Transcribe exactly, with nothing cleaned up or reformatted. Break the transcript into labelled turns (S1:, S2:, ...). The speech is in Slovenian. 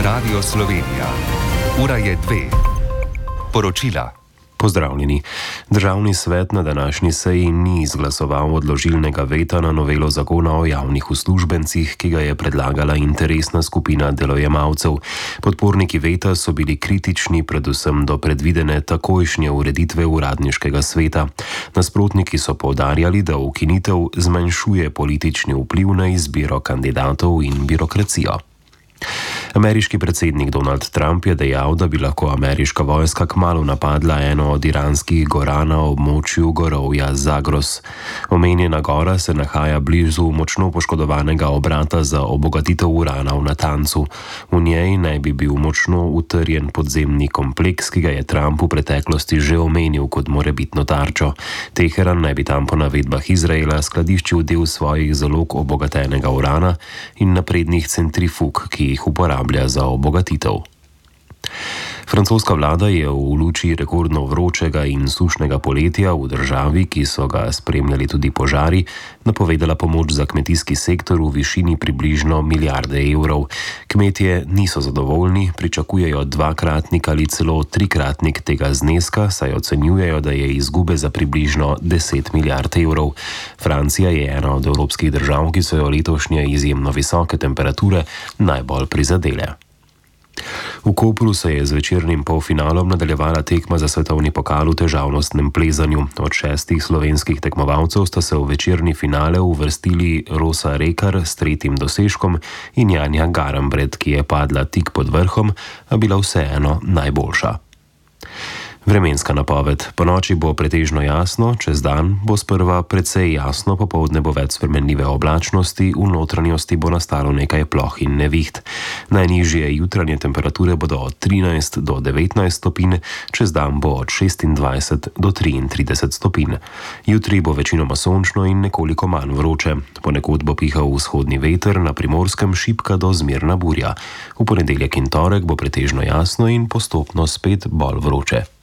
S1: Radio Slovenija. Ura je dve. Poročila.
S2: Pozdravljeni. Državni svet na današnji seji ni izglasoval odložilnega veta na novelo zakona o javnih uslužbencih, ki ga je predlagala interesna skupina delojemalcev. Podporniki veta so bili kritični predvsem do predvidene takojšnje ureditve uradniškega sveta. Nasprotniki so poudarjali, da ukinitev zmanjšuje politični vpliv na izbiro kandidatov in birokracijo. Ameriški predsednik Donald Trump je dejal, da bi lahko ameriška vojska kmalu napadla eno od iranskih gora na območju gorovja Zagros. Omenjena gora se nahaja blizu močno poškodovanega obrata za obogatitev urana v Natancu. V njej naj bi bil močno utrjen podzemni kompleks, ki ga je Trump v preteklosti že omenil kot morebitno tarčo. Teheran naj bi tam po navedbah Izraela skladiščil del svojih zalog obogatenega urana in naprednih centrifug, ki jih uporablja za obogatitev. Francoska vlada je v luči rekordno vročega in sušnega poletja v državi, ki so ga spremljali tudi požari, napovedala pomoč za kmetijski sektor v višini približno milijarde evrov. Kmetje niso zadovoljni, pričakujejo dvakratnik ali celo trikratnik tega zneska, saj ocenjujejo, da je izgube za približno deset milijard evrov. Francija je ena od evropskih držav, ki so jo letošnje izjemno visoke temperature najbolj prizadele. V Kopru se je z večernim polfinalom nadaljevala tekma za svetovni pokal v težavnostnem plezanju. Od šestih slovenskih tekmovalcev sta se v večerni finale uvrstili Rosa Rekar s tretjim dosežkom in Janja Garambred, ki je padla tik pod vrhom, a bila vseeno najboljša. Vremenska napoved. Ponoči bo pretežno jasno, čez dan bo sprva precej jasno, popoldne bo več spremenljive oblačnosti, v notranjosti bo nastalo nekaj ploh in neviht. Najnižje jutranje temperature bodo od trinajst do devetnajst stopinj, čez dan bo od šestindvajset do triintrideset stopinj. Jutri bo večinoma sončno in nekoliko manj vroče. Ponekod bo pihal vzhodni veter, na Primorskem šibka do zmerna burja. V ponedeljek in torek bo pretežno jasno in postopno spet bolj vroče.